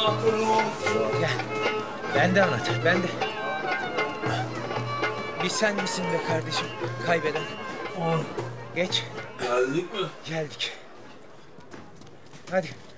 Gel. Ben de anahtar, ben de. Bir sen misin be kardeşim kaybeden? Geç. Geldik mi? Geldik. Hadi.